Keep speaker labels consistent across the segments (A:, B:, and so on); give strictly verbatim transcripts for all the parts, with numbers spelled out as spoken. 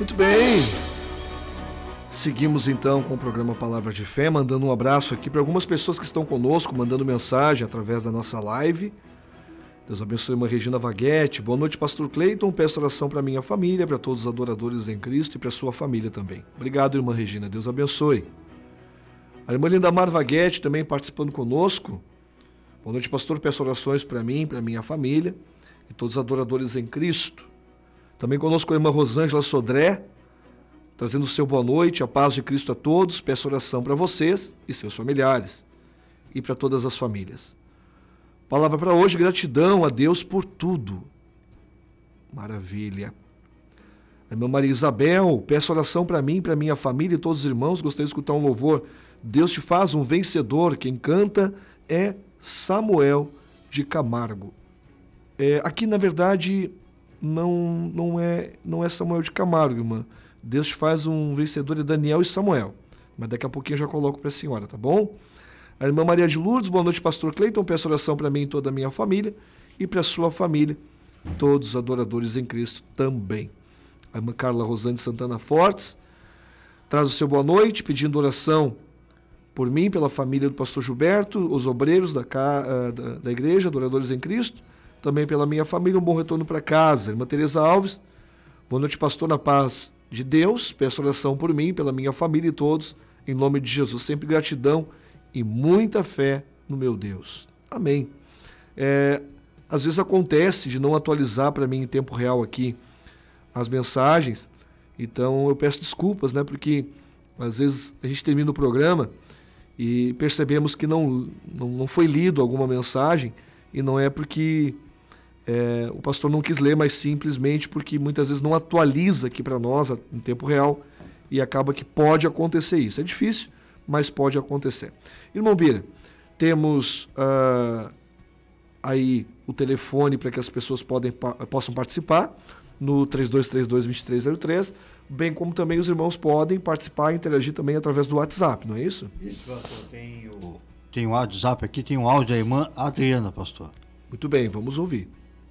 A: Muito bem. Seguimos então com o programa Palavra de Fé, mandando um abraço aqui para algumas pessoas que estão conosco, mandando mensagem através da nossa live. Deus abençoe, irmã Regina Vaguete. Boa noite, pastor Cleiton. Peço oração para minha família, para todos os adoradores em Cristo e para sua família também. Obrigado, irmã Regina. Deus abençoe. A irmã Lindamar Vaguete também participando conosco. Boa noite, pastor. Peço orações para mim, para minha família e todos os adoradores em Cristo. Também conosco a irmã Rosângela Sodré, trazendo o seu boa noite, a paz de Cristo a todos. Peço oração para vocês e seus familiares e para todas as famílias. Palavra para hoje, gratidão a Deus por tudo. Maravilha. A irmã Maria Isabel, peço oração para mim, para minha família e todos os irmãos. Gostaria de escutar um louvor. Deus te faz um vencedor. Quem canta é Samuel de Camargo. É, aqui, na verdade, não, não, é, não é Samuel de Camargo, irmã. Deus te faz um vencedor é Daniel e Samuel. Mas daqui a pouquinho eu já coloco para a senhora, tá bom? A irmã Maria de Lourdes, boa noite, pastor Cleiton. Peço oração para mim e toda a minha família e para a sua família, todos os adoradores em Cristo também. A irmã Carla Rosane Santana Fortes traz o seu boa noite, pedindo oração por mim, pela família do pastor Gilberto, os obreiros da, da, da igreja, adoradores em Cristo, também pela minha família, um bom retorno para casa. Irmã Tereza Alves, boa noite, pastor, na paz de Deus. Peço oração por mim, pela minha família e todos, em nome de Jesus. Sempre gratidão e muita fé no meu Deus. Amém. É, às vezes acontece de não atualizar para mim em tempo real aqui as mensagens, então eu peço desculpas, né? Porque às vezes a gente termina o programa e percebemos que não, não, não foi lido alguma mensagem, e não é porque é, o pastor não quis ler, mas simplesmente porque muitas vezes não atualiza aqui para nós em tempo real, e acaba que pode acontecer isso. É difícil, mas pode acontecer. Irmão Bira, temos uh, aí o telefone para que as pessoas podem, possam participar no três dois três dois, dois três zero três, bem como também os irmãos podem participar e interagir também através do WhatsApp, não é isso?
B: Isso, pastor. Tem o, tem o WhatsApp aqui, tem um áudio da irmã Adriana, pastor.
A: Muito bem, vamos ouvir.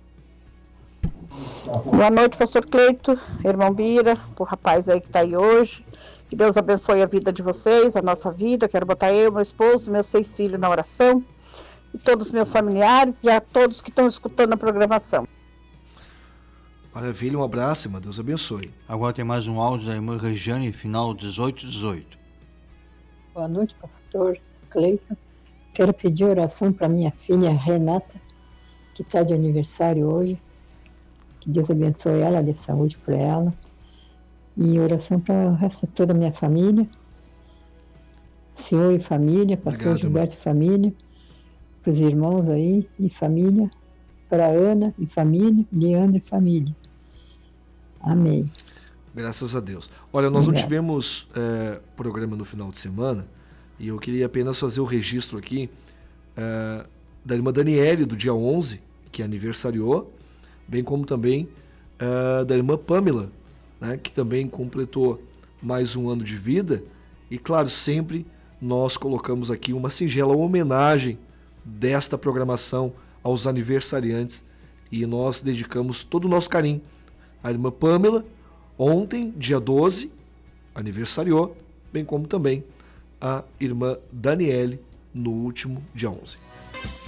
C: Boa noite, pastor Cleito, irmão Bira, o rapaz aí que está aí hoje. Que Deus abençoe a vida de vocês, a nossa vida. Quero botar eu, meu esposo, meus seis filhos na oração, e todos os meus familiares e a todos que estão escutando a programação.
A: Maravilha, um abraço, irmã. Deus abençoe.
B: Agora tem mais um áudio da irmã Regiane, final dezoito dezoito.
D: Boa noite, pastor Cleiton. Quero pedir oração para minha filha Renata, que está de aniversário hoje. Que Deus abençoe ela, dê saúde para ela. E oração para o resto de toda a minha família. Senhor e família, pastor Obrigado, Gilberto irmão. E família. Para os irmãos aí e família. Para Ana e família, Leandro e família. Amém.
A: Graças a Deus. Olha, nós
D: Obrigado.
A: não tivemos é, programa no final de semana, e eu queria apenas fazer o registro aqui é, da irmã Daniele, do dia onze, que aniversariou, bem como também é, da irmã Pamela, né, que também completou mais um ano de vida. E claro, sempre nós colocamos aqui uma singela homenagem desta programação aos aniversariantes, e nós dedicamos todo o nosso carinho. A irmã Pamela, ontem, dia doze, aniversariou, bem como também a irmã Daniele, no último dia onze.